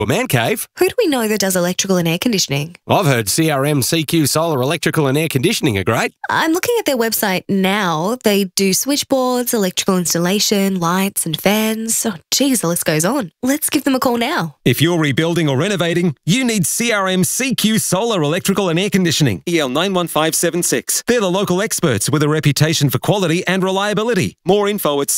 Well, Man Cave. Who do we know that does electrical and air conditioning? I've heard CRM CQ Solar Electrical and Air Conditioning are great. I'm looking at their website now. They do switchboards, electrical installation, lights and fans. Oh, geez, the list goes on. Let's give them a call now. If you're rebuilding or renovating, you need CRM CQ Solar Electrical and Air Conditioning. EL 91576. They're the local experts with a reputation for quality and reliability. More info at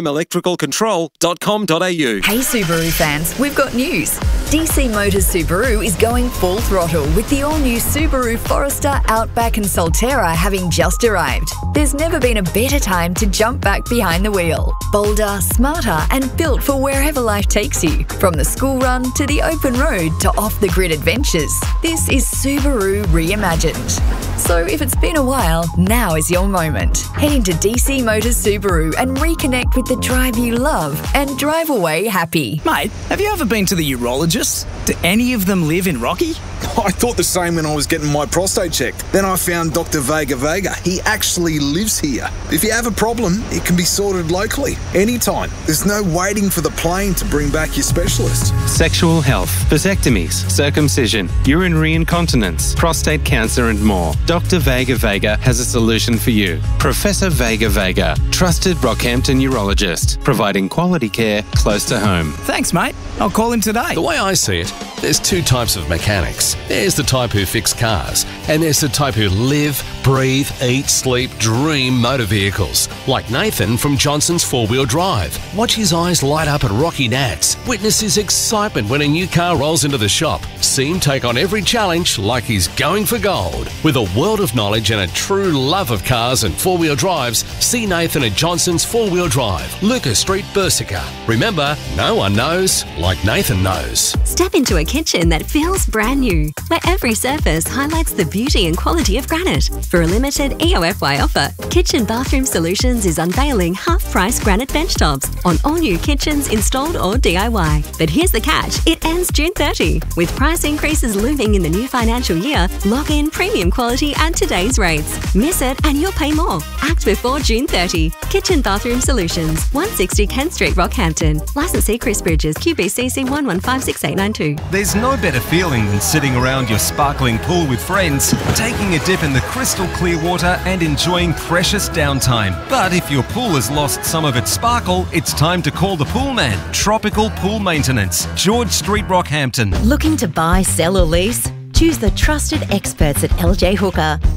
crmelectricalcontrol.com.au. Hey Subaru fans, we've got news. DC Motors Subaru is going full throttle with the all-new Subaru Forester, Outback and Solterra having just arrived. There's never been a better time to jump back behind the wheel. Bolder, smarter and built for wherever life takes you. From the school run to the open road to off-the-grid adventures. This is Subaru reimagined. So if it's been a while, now is your moment. Head into DC Motors Subaru and reconnect with the drive you love and drive away happy. Mate, have you ever been to the urologist? Do any of them live in Rocky? I thought the same when I was getting my prostate checked. Then I found Dr. Vega. He actually lives here. If you have a problem, it can be sorted locally, anytime. There's no waiting for the plane to bring back your specialist. Sexual health, vasectomies, circumcision, urinary incontinence, prostate cancer and more. Dr. Vega has a solution for you. Professor Vega, trusted Rockhampton urologist, providing quality care close to home. Thanks, mate. I'll call him today. The way I see it, there's two types of mechanics. There's the type who fix cars, and there's the type who live, breathe, eat, sleep, dream motor vehicles. Like Nathan from Johnson's 4-Wheel Drive. Watch his eyes light up at Rocky Nats. Witness his excitement when a new car rolls into the shop. See him take on every challenge like he's going for gold. With a world of knowledge and a true love of cars and 4-wheel drives, see Nathan at Johnson's 4-Wheel Drive, Lucas Street, Bursica. Remember, no one knows like Nathan knows. Step into a kitchen that feels brand new, where every surface highlights the beauty and quality of granite. For a limited EOFY offer, Kitchen Bathroom Solutions is unveiling half-price granite bench tops on all new kitchens installed or DIY. But here's the catch, it ends June 30. With price increases looming in the new financial year, log in premium quality at today's rates. Miss it and you'll pay more. Act before June 30. Kitchen Bathroom Solutions, 160 Kent Street, Rockhampton. Licensee Chris Bridges, QBCC 1156892. There's no better feeling than sitting around your sparkling pool with friends, taking a dip in the crystal clear water and enjoying precious downtime. But if your pool has lost some of its sparkle, it's time to call the pool man. Tropical Pool Maintenance, George Street, Rockhampton. Looking to buy, sell or lease? Choose the trusted experts at LJ Hooker.